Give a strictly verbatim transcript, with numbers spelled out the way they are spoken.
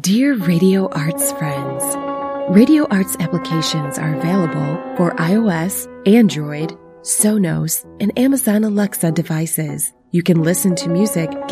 Dear Radio Arts friends, Radio Arts applications are available for iOS, Android, Sonos, and Amazon Alexa devices. You can listen to music,